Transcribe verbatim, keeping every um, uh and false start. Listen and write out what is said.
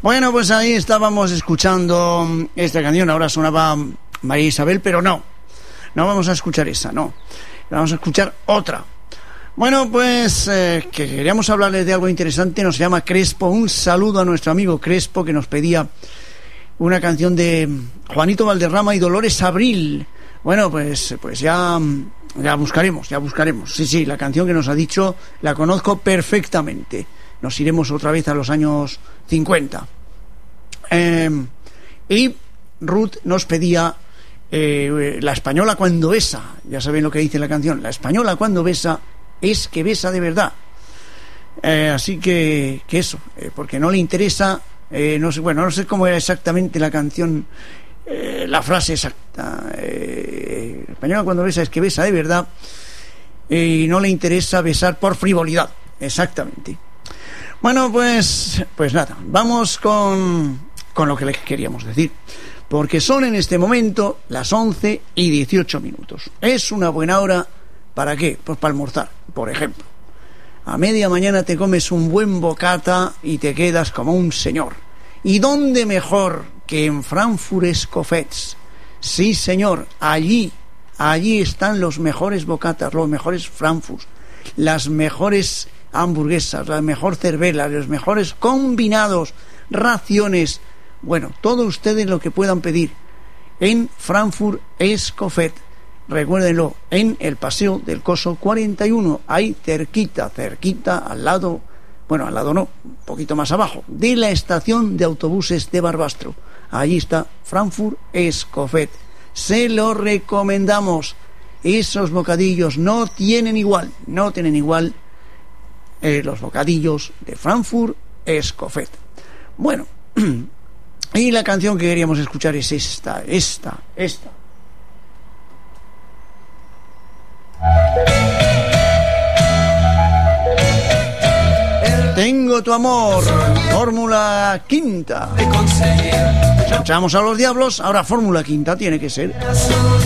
Bueno, pues ahí estábamos escuchando esta canción. Ahora sonaba María Isabel, pero no, no vamos a escuchar esa, no. Vamos a escuchar otra. Bueno, pues eh, que queríamos hablarles de algo interesante. Nos llama Crespo. Un saludo a nuestro amigo Crespo, que nos pedía una canción de Juanito Valderrama y Dolores Abril. Bueno, pues, pues ya, ya buscaremos, ya buscaremos. Sí, sí, la canción que nos ha dicho la conozco perfectamente. Nos iremos otra vez a los años cincuenta. Eh, y Ruth nos pedía eh, La española cuando besa. Ya saben lo que dice la canción. La española cuando besa es que besa de verdad. Eh, así que, que eso, eh, porque no le interesa, eh, no sé, bueno, no sé cómo era exactamente la canción, eh, la frase exacta. Eh, la española cuando besa es que besa de verdad, eh, y no le interesa besar por frivolidad. Exactamente. Bueno, pues, pues nada, vamos con, con lo que les queríamos decir, porque son en este momento las once y dieciocho minutos. Es una buena hora. ¿Para qué? Pues para almorzar, por ejemplo. A media mañana te comes un buen bocata y te quedas como un señor. ¿Y dónde mejor que en Frankfurt Escofets? Sí, señor, allí, allí están los mejores bocatas, los mejores Frankfurt, las mejores hamburguesas, la mejor cerveza, los mejores combinados, raciones. Bueno, todo ustedes lo que puedan pedir en Frankfurt Escofets. Recuérdenlo, en el Paseo del Coso cuarenta y uno, ahí cerquita, cerquita, al lado, bueno, al lado no, un poquito más abajo, de la estación de autobuses de Barbastro. Allí está Frankfurt Escofets. Se lo recomendamos. Esos bocadillos no tienen igual, no tienen igual eh, los bocadillos de Frankfurt Escofets. Bueno, y la canción que queríamos escuchar es esta, esta, esta. Tengo tu amor, Fórmula Quinta. Escuchamos a Los Diablos, ahora Fórmula Quinta tiene que ser.